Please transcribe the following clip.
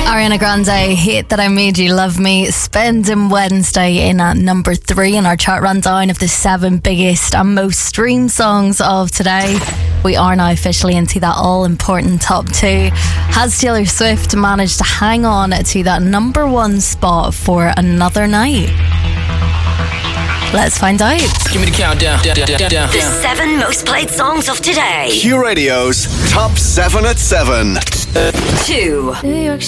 Ariana Grande, Hate That I Made You Love Me, spending Wednesday in at number 3 in our chart rundown of the 7 biggest and most streamed songs of today. We are now officially into that all-important top 2. Has Taylor Swift managed to hang on to that number 1 spot for another night? Let's find out. Give me the countdown. The 7 most played songs of today. Q Radio's Top 7 at 7. 2. New York